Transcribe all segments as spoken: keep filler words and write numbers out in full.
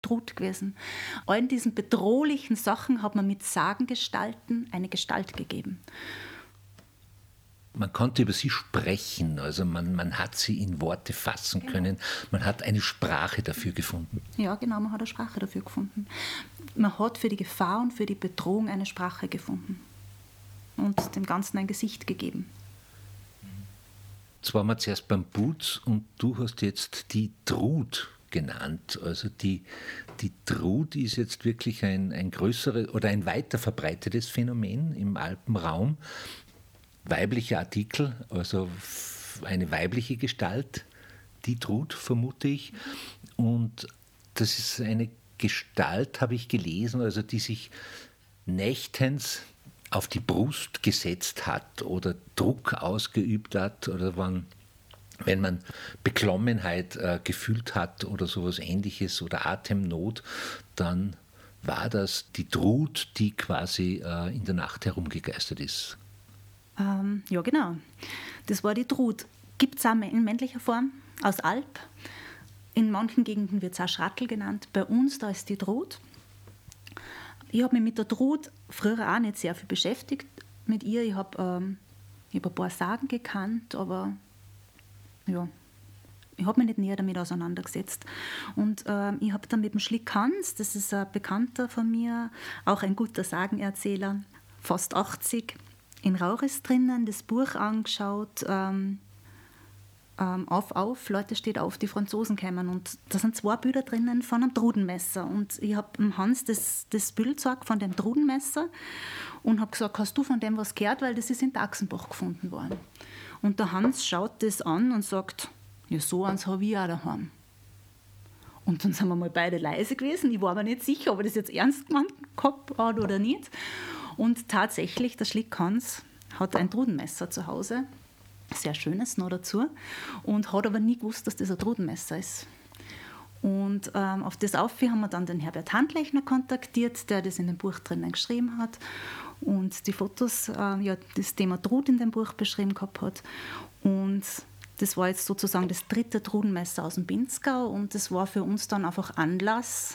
Trud gewesen. Allen diesen bedrohlichen Sachen hat man mit Sagengestalten eine Gestalt gegeben. Man konnte über sie sprechen, also man, man hat sie in Worte fassen Genau. können, man hat eine Sprache dafür gefunden. Ja, genau, man hat eine Sprache dafür gefunden. Man hat für die Gefahr und für die Bedrohung eine Sprache gefunden und dem Ganzen ein Gesicht gegeben. Jetzt waren wir zuerst beim Boots und du hast jetzt die Trud genannt. Also die, die Trud ist jetzt wirklich ein, ein größeres oder ein weiter verbreitetes Phänomen im Alpenraum. Weibliche Artikel, also eine weibliche Gestalt, die Trud, vermute ich. Und das ist eine Gestalt, habe ich gelesen, also die sich nächtens auf die Brust gesetzt hat oder Druck ausgeübt hat oder wann, wenn man Beklommenheit äh, gefühlt hat oder sowas Ähnliches oder Atemnot, dann war das die Trud, die quasi äh, in der Nacht herumgegeistert ist. Ähm, ja, genau. Das war die Trud. Gibt es auch in männlicher Form aus Alp. In manchen Gegenden wird es auch Schrattel genannt. Bei uns, da ist die Trud. Ich habe mich mit der Trud früher auch nicht sehr viel beschäftigt mit ihr. Ich habe ähm, hab ein paar Sagen gekannt, aber ja, ich habe mich nicht näher damit auseinandergesetzt. Und ähm, ich habe dann mit dem Schlick Hans, das ist ein Bekannter von mir, auch ein guter Sagenerzähler, fast achtzig, in Rauris drinnen, das Buch angeschaut, ähm, ähm, auf, auf, Leute steht auf, die Franzosen kommen. Und da sind zwei Bilder drinnen von einem Trudenmesser. Und ich habe dem Hans das, das Bild gezeigt von dem Trudenmesser und habe gesagt, hast du von dem was gehört, weil das ist in Taxenbach gefunden worden. Und der Hans schaut das an und sagt, ja, so eins habe ich auch daheim. Und dann sind wir mal beide leise gewesen. Ich war mir nicht sicher, ob er das jetzt ernst gemeint gehabt hat oder nicht. Und tatsächlich, der Schlick Hans hat ein Trudenmesser zu Hause, sehr schönes noch dazu, und hat aber nie gewusst, dass das ein Trudenmesser ist. Und ähm, auf das Auffi haben wir dann den Herbert Handlechner kontaktiert, der das in dem Buch drinnen geschrieben hat und die Fotos, äh, ja, das Thema Trud in dem Buch beschrieben gehabt hat. Und das war jetzt sozusagen das dritte Trudenmesser aus dem Pinzgau und das war für uns dann einfach Anlass,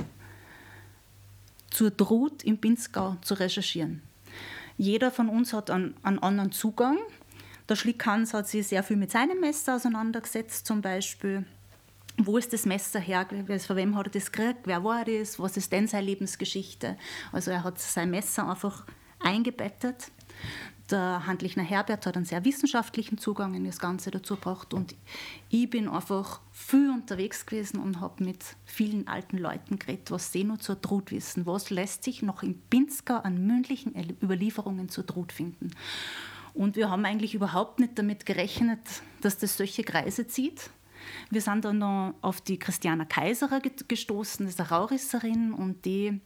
zur Trud im Pinzgau zu recherchieren. Jeder von uns hat einen, einen anderen Zugang. Der Schlick Hans hat sich sehr viel mit seinem Messer auseinandergesetzt, zum Beispiel. Wo ist das Messer her? Von wem hat er das gekriegt? Wer war das? Was ist denn seine Lebensgeschichte? Also er hat sein Messer einfach eingebettet. Der Handlechner Herbert hat einen sehr wissenschaftlichen Zugang in das Ganze dazu gebracht. Und ich bin einfach viel unterwegs gewesen und habe mit vielen alten Leuten geredet, was sie noch zur Trud wissen. Was lässt sich noch im Pinzgau an mündlichen Überlieferungen zur Trud finden? Und wir haben eigentlich überhaupt nicht damit gerechnet, dass das solche Kreise zieht. Wir sind dann noch auf die Christiana Kaiserer gestoßen, das ist eine Raurisserin, und die,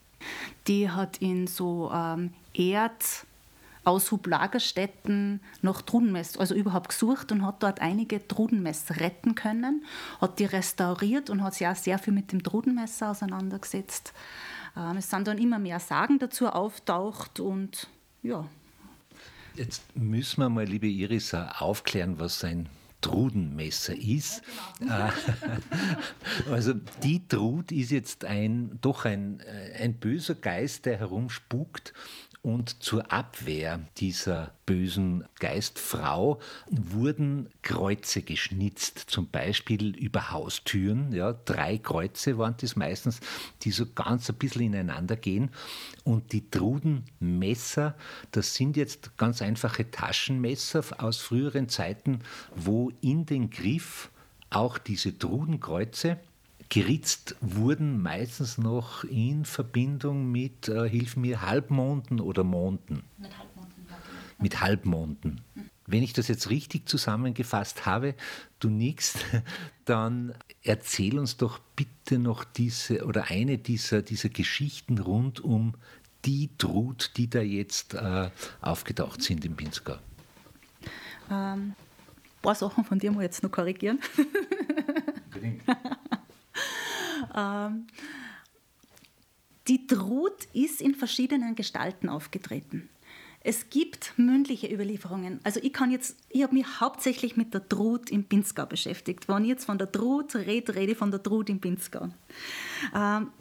die hat in so ähm, Erd- Aushub-Lagerstätten nach Trudenmesser, also überhaupt gesucht und hat dort einige Trudenmesser retten können, hat die restauriert und hat sich auch sehr viel mit dem Trudenmesser auseinandergesetzt. Ähm, es sind dann immer mehr Sagen dazu auftaucht und ja. Jetzt müssen wir mal, liebe Iris, aufklären, was ein Trudenmesser ist. Ja, genau. Also die Trud ist jetzt ein, doch ein, ein böser Geist, der herumspukt. Und zur Abwehr dieser bösen Geistfrau wurden Kreuze geschnitzt, zum Beispiel über Haustüren. Ja, drei Kreuze waren das meistens, die so ganz ein bisschen ineinander gehen. Und die Trudenmesser, das sind jetzt ganz einfache Taschenmesser aus früheren Zeiten, wo in den Griff auch diese Trudenkreuze geritzt wurden, meistens noch in Verbindung mit, äh, hilf mir, Halbmonden oder Monden. Mit Halbmonden. Ja. Mit Halbmonden. Mhm. Wenn ich das jetzt richtig zusammengefasst habe, du nickst, dann erzähl uns doch bitte noch diese oder eine dieser, dieser Geschichten rund um die Trud, die da jetzt äh, aufgetaucht sind im Pinzgau. Ähm, ein paar Sachen von dir muss ich jetzt noch korrigieren. Unbedingt. Ähm, die Trud ist in verschiedenen Gestalten aufgetreten. Es gibt mündliche Überlieferungen. Also ich kann jetzt, ich habe mich hauptsächlich mit der Trut im Pinzgau beschäftigt. Wenn ich jetzt von der Trut rede, rede ich von der Trut im Pinzgau. Ähm,